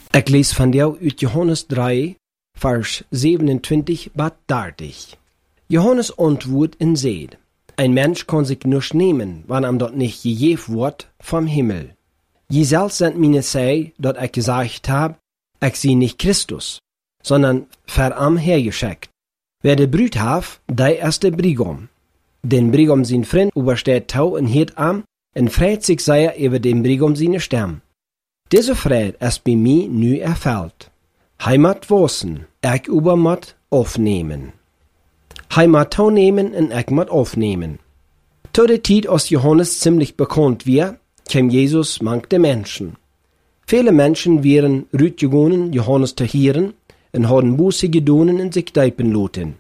Ik lees van jou uit Johannes 3, vers 27 bis 30. Johannes antwoordt en zegt, ein Mensch kann sich nichts nehmen, wann ihm dort nicht gegeben wird vom Himmel. Je selbst sind meine sei, dat ich gesagt hab, ich sie nicht Christus, sondern ver am hergeschickt. Wer de Brüt haf, der ist der Brigam. Den Brigam sein Freund übersteht tau en hiet am, en freut sich sehr über den Brigam seine Stamm. Diese Freude ist bei mir nu erfüllt. Heimat wossen, ich übermat aufnehmen. Heimat tau nehmen en ich mat aufnehmen. Zu der Zeit, als Johannes ziemlich bekannt war, kam Jesus mankte Menschen. Viele Menschen wären rütgegangen, Johannes zu hören, und hadden Buße gedonen und sich deipen lassen.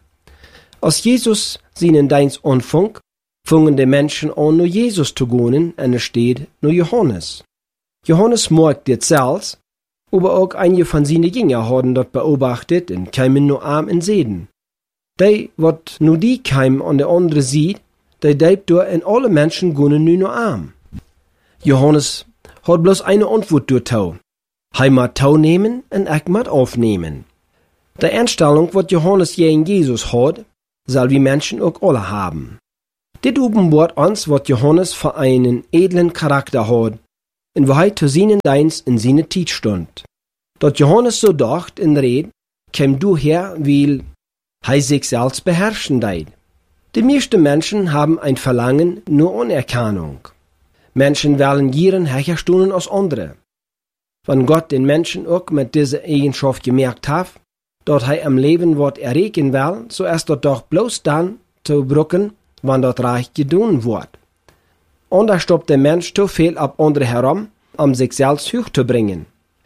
Als Jesus seinen Dienst anfing, fingen die Menschen an, nur Jesus zu gehen, und es steht nur Johannes. Johannes merkte das selbst, aber auch einige von seinen Jüngern hadden dort beobachtet und kamen nur arm und sehen. Die, wat nur die kamen an der andere sieht, die deibt door en alle Menschen gingen nu nur arm. Johannes hat bloß eine Antwort durch tau. Hij mat tau nehmen und ich mat aufnehmen. Die Einstellung, wat Johannes gegen Jesus hat, soll wir Menschen auch alle haben. Dit openbaart uns, wat Johannes für einen edlen Charakter hat, und wo hij zu seinen Dienst in seine Zeit stund. Dat Johannes so dacht in red, kam daher, weil hij sich selbst beherrschen deit. Die meisten Menschen haben ein Verlangen nur Anerkennung. Menschen wollen ihren herstunden als andere. Wenn Gott den Menschen auch mit dieser Eigenschaft gemerkt hat, dass er am Leben wird erregen will, so ist das doch bloß dann zu brücken, wann das reich getan wird. Und da stoppt der Mensch zu viel ab andere herum, um sich selbst hoch zu bringen.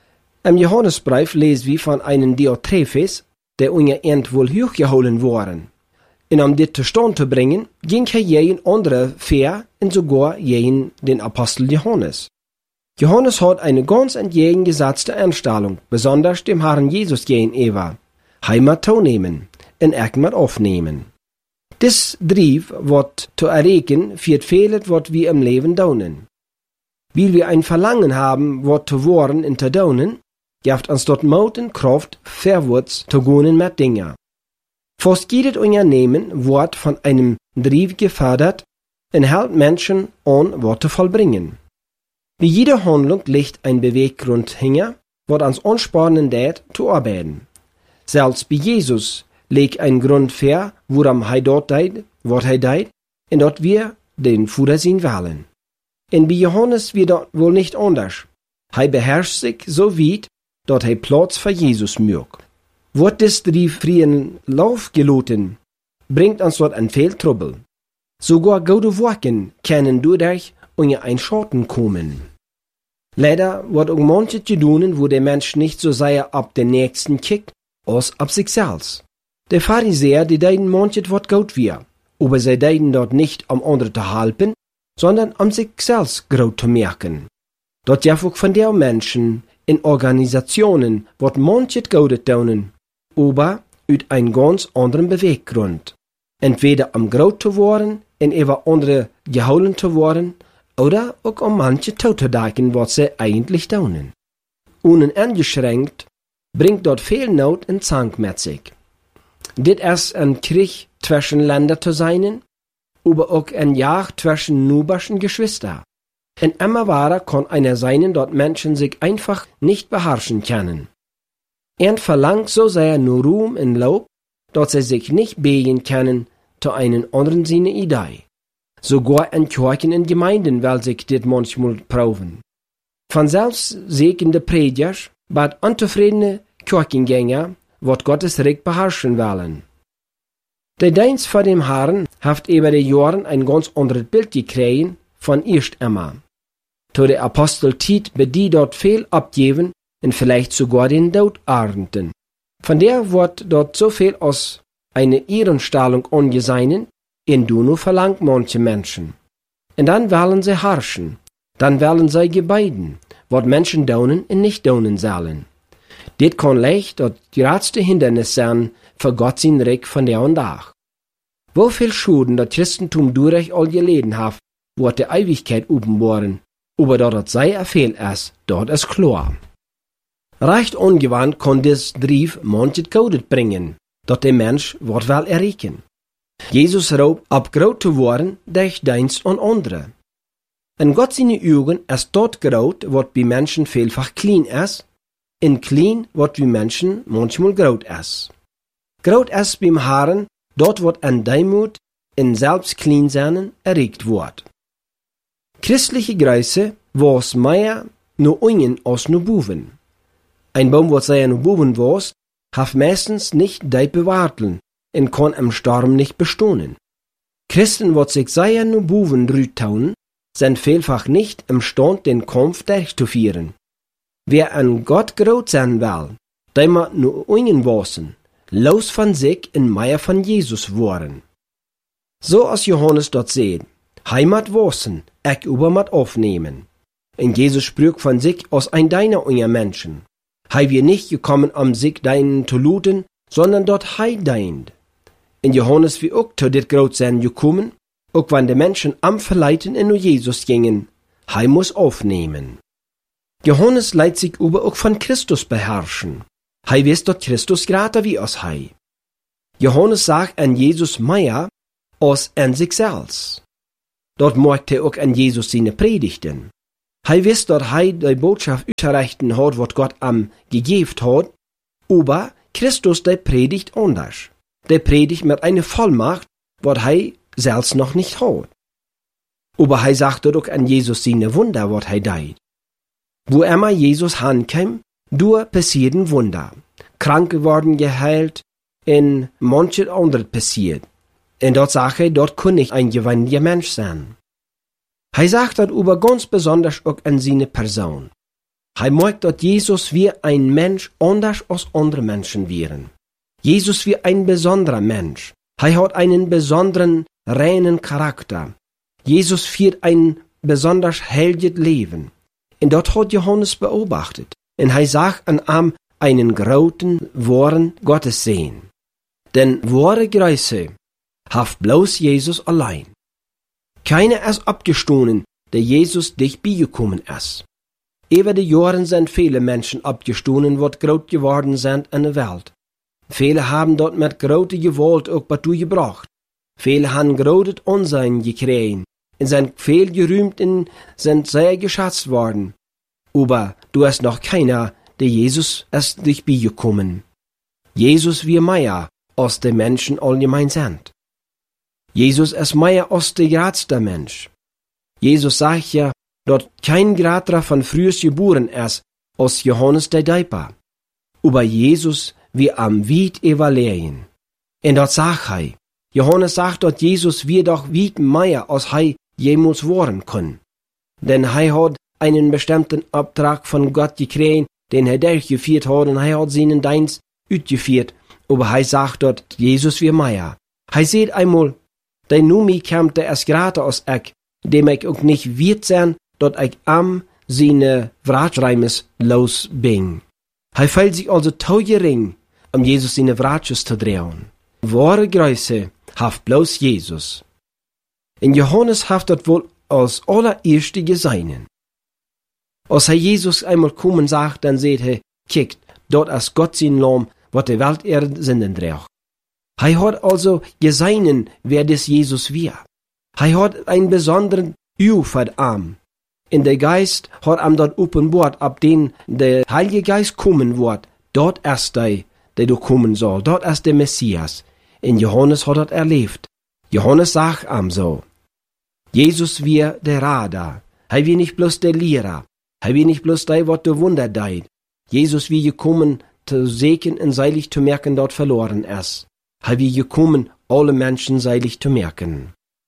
Im Johannesbrief lesen wir von einem Diotrephes, der ungeehrt wohl hochgeholen worden. Und um dit zustande zu bringen, ging er jeden andere ver und sogar jeden den Apostel Johannes. Johannes hat eine ganz entgegengesetzte Einstellung, besonders dem Herrn Jesus gegenüber. Heimat zu nehmen und ich mat aufnehmen. Dies Drieb wird zu erregen für vieles, was wir im Leben daunen. Weil wir ein Verlangen haben, was zu worden und zu daunen, gibt uns dort Mut und Kraft, vorwärts zu gehen mit Dingen. Fast jedes Unternehmen wird von einem Drieb gefördert und hält Menschen an, was zu vollbringen. Bei jeder Handlung liegt ein Beweggrund hinter, was uns anspornen lässt, zu arbeiten. Selbst bei Jesus liegt ein Grund vor, worum er dort deit, was er deit, und dort wir den Vater sehen wollen. Und bei Johannes wird das wohl nicht anders. Er beherrscht sich so weit, dass er Platz für Jesus mögt. Wird das Drieb freien Lauf gelassen, bringt uns dort ein viel Trouble. Sogar gute Worte können dadurch unter ein Schatten kommen. Leider wird auch manches getan, wo der Mensch nicht so sehr ab den Nächsten kickt, als ab sich selbst. Der Pharisäer, die deiden manches wat gut wir, aber sie deiden dort nicht, um andere zu helfen, sondern um sich selbst gut zu merken. Dort ja auch von der Menschen in Organisationen wat manches Gutes tun, aber uit ein ganz anderen Beweggrund. Entweder um groß zu werden und über andere geholen zu werden, oder auch um manche zu denken, was sie eigentlich tun. Uneingeschränkt bringt dort viel Not und Zank mit sich. Dit ist ein Krieg zwischen Ländern zu sein, aber auch ein Jagd zwischen nuberschen Geschwistern. Und immer wahrer kann einer sein, dort Menschen sich einfach nicht beherrschen können. Er verlangt so sehr nur Ruhm und Lob, dass sie sich nicht beugen können zu einen anderen seine Idee. Sogar in Kirchen und Gemeinden will sich dit manchmal proben. Von selbstsegende Prediger, bad unzufriedene Kirchengänger, wird Gottes Reich beherrschen wollen. Der Dienst vor dem Herrn hat über die Jahren ein ganz anderes Bild gekriegt von erst immer. Zu der Apostelzeit bei die dort viel abgeben und vielleicht sogar den Tod ernten. Von der wird dort so viel als eine Ehrenstellung angesehen, in Duno verlangt manche Menschen. Und dann wollen sie herrschen, dann wollen sie gebeiden, was Menschen daunen und nicht daunen sollen. Dit kann leicht das größte Hindernis sein für Gott sein Reich von der und Tag. Wo viel Schuden das Christentum durch all geleden hat, wird die Ewigkeit offenbaren, aber dort sei er fehl ist, dort ist klar. Recht ongewandt kon des Drief manchet Goudet bringen, dat der Mensch wordt wel erreiken. Jesus roept op groot te worden, durch Dienst an andere. In Gott seine Augen ist dort groot, wat bei Menschen vielfach klein ist, in klein, wat bei Menschen manchmal groot ist. Groot ist beim Herren, dort wat an Demut in selbst klein sein erregt wordt. Christliche Größe was mehr no ungen als no boven. Ein Baum, wat sei no boven was, hat meistens nicht diepe Warteln und kann im Sturm nicht bestohnen. Christen, wat sich sei no boven rütauen, sind vielfach nicht imstand, den Kampf durchzuführen. Wer an Gott groß sein will, der muss nur ungen wasen, los von sich in Meier von Jesus worden. So als Johannes dort seht, Heimat wasen, ich übermat aufnehmen. Und Jesus sprach von sich als ein deiner unger Menschen. Hei wir nicht gekommen, um sich deinen zu looten, sondern dort hei deint. In Johannes wie auch zu dit groß sein gekommen, auch wenn die Menschen am Verleiten in Jesus gingen, hei muss aufnehmen. Johannes leiht sich über auch von Christus beherrschen. Hei wisst dort Christus gerade wie aus hei. Johannes sagt an Jesus mehr als an sich selbst. Dort merkt auch an Jesus seine Predigten. Hei wisst dort hei die Botschaft unterrichten hat, wat Gott am gegeben hat, aber Christus der predigt anders. Der predigt mit einer Vollmacht, wat hei selbst noch nicht hat. Aber hei sagt dort auch an Jesus seine Wunder, wat hei deit. Wo immer Jesus hankam, du passierten Wunder. Kranke worden geheilt, in manches andere passiert. Und dort sagt er, dort kann nicht ein gewöhnlicher Mensch sein. Hei sagt dort über ganz besonders auch an seine Person. Hei merkt dort Jesus wie ein Mensch anders als andere Menschen wären. Jesus wie ein besonderer Mensch. Hei hat einen besonderen, reinen Charakter. Jesus führt ein besonders heiliges Leben. Und dort hat Johannes beobachtet. Und hei sagt an ihm einen großen, wahren Gottes sehen. Denn wahre Größe haft bloß Jesus allein. Keiner ist abgestohlen, der Jesus dich beigekommen ist. Über die Jahren sind viele Menschen abgestohlen, wat groß geworden sind in der Welt. Viele haben dort mit großer Gewalt auch dazu gebracht. Viele haben großes Unsinn gekriegt und sind viel gerühmt und sind sehr geschätzt worden. Aber du hast noch keiner, der Jesus ist dich beigekommen. Jesus wie mehr, als die Menschen allgemein sind. Jesus ist mehr als der gradste Mensch. Jesus sagt ja, dass kein Grader von frühes geboren ist, als Johannes der Däuper. Aber Jesus wie am weit evaluieren. Und dort sagt er, Johannes sagt, dass Jesus wie doch weit mehr als er jemals worden kann. Denn er hat einen bestimmten Auftrag von Gott gekriegt, den er durchgeführt hat, und er hat seinen Dienst ausgeführt. Aber er sagt dort, Jesus wie mehr. Er sieht einmal, der Numi kam der erst gerade aus ich, dem ich auch nicht wird sein, dort ich am seine Wratschreimes los bin. Er fällt sich also zu gering, um Jesus seine Wratsches zu drehen. Wahre Größe haft bloß Jesus. In Johannes haft dort wohl als allererste Geseinen. Als er Jesus einmal kommen sagt, dann seht er, kickt, dort ist Gott sein Lamm, wat der Welt Sinnen trägt. Er hat also geseinen, wer des Jesus wir. Er hat einen besonderen Ufer am. In der Geist hat am dort offenbart, ab den der Heilige Geist kommen wird. Dort ist der du kommen soll. Dort ist der Messias. In Johannes hat er erlebt. Johannes sagt am so. Jesus wir der Radar. Er wie nicht bloß der Lehrer. Er wie nicht bloß der, wat der Wunder deit. Jesus wie gekommen, zu segen und seilig zu merken, dort verloren ist. Er wie gekommen, alle Menschen seilig zu merken.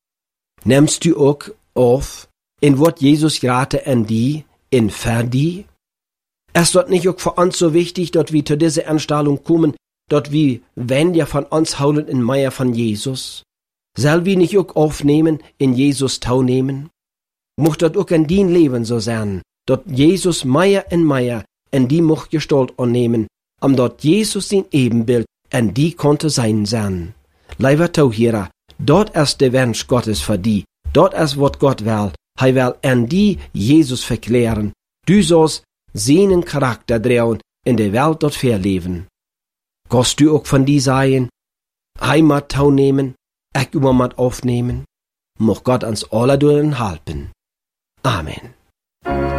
Nimmst du auch auf, in wat Jesus gerade an die, in Verdi? Ist dort nicht auch für uns so wichtig, dort wie zu dieser Anstellung kommen, dort wie wenn ja von uns haulen in Meier von Jesus? Soll wir nicht auch aufnehmen, in Jesus teilnehmen? Muss dort auch in dein Leben so sein, dort Jesus Meier in die Macht Gestalt annehmen, dort Jesus sein Ebenbild en die konnte sein sein. Leiber Tauhierer, dort ist der Wunsch Gottes für die, dort ist wat Gott will. Er will an die Jesus verklären. Du sollst seinen Charakter drehen, in der Welt dort verleven. Gehst du auch von die seien, Heimat tau nehmen, ich übermat aufnehmen, moch Gott ans aller helpen. Amen.